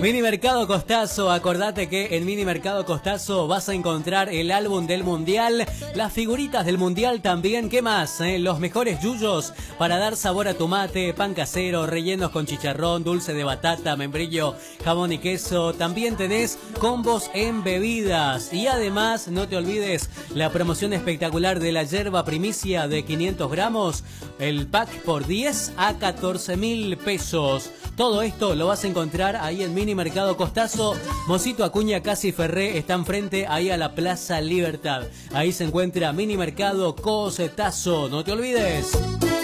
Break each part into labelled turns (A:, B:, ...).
A: Mini Mercado Costazo, acordate que en Mini Mercado Costazo vas a encontrar el álbum del Mundial, las figuritas del Mundial también, ¿qué más? Los mejores yuyos para dar sabor a tu mate, pan casero, rellenos con chicharrón, dulce de batata, membrillo, jamón y queso. También tenés combos en bebidas y además no te olvides la promoción espectacular de la yerba primicia de 500 gramos, el pack por 10 a 14.000 pesos. Todo esto lo vas a encontrar ahí en Mini Mercado Costazo. Mosito Acuña, Casi Ferré, están frente ahí a la Plaza Libertad. Ahí se encuentra Mini Mercado Costazo. No te olvides.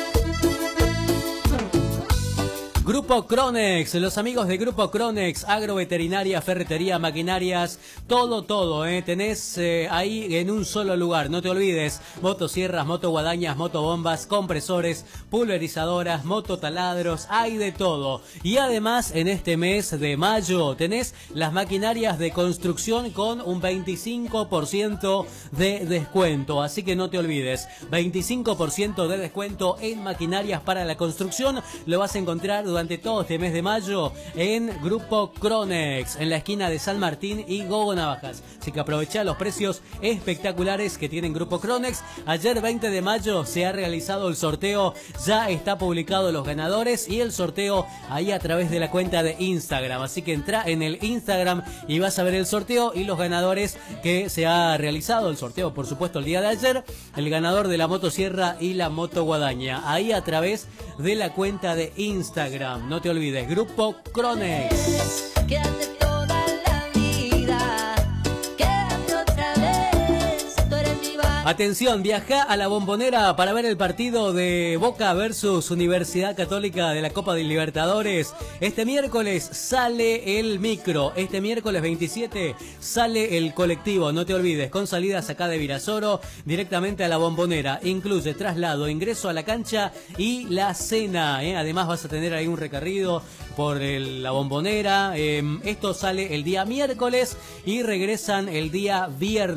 A: Grupo Cronex, los amigos de Grupo Cronex, agroveterinaria, ferretería, maquinarias, todo, tenés ahí en un solo lugar, no te olvides, motosierras, motoguadañas, motobombas, compresores, pulverizadoras, mototaladros, hay de todo. Y además en este mes de mayo tenés las maquinarias de construcción con un 25% de descuento, así que no te olvides, 25% de descuento en maquinarias para la construcción, lo vas a encontrar durante todo este mes de mayo en Grupo Cronex, en la esquina de San Martín y Gogo Navajas. Así que aprovecha los precios espectaculares que tienen Grupo Cronex. Ayer 20 de mayo se ha realizado el sorteo, ya está publicado los ganadores y el sorteo ahí a través de la cuenta de Instagram. Así que entra en el Instagram y vas a ver el sorteo y los ganadores que se ha realizado. El sorteo, por supuesto, el día de ayer, el ganador de la motosierra y la motoguadaña. Ahí a través de la cuenta de Instagram. No te olvides, Grupo Cronex.
B: Quédate toda la vida, quédate otra vez, tú eres mi barrio.
A: Atención, viaja a la Bombonera para ver el partido de Boca versus Universidad Católica de la Copa de Libertadores. Este miércoles sale el micro, este miércoles 27 sale el colectivo, no te olvides, con salidas acá de Virasoro directamente a la Bombonera. Incluye traslado, ingreso a la cancha y la cena. Además vas a tener ahí un recorrido por la Bombonera. Esto sale el día miércoles y regresan el día viernes.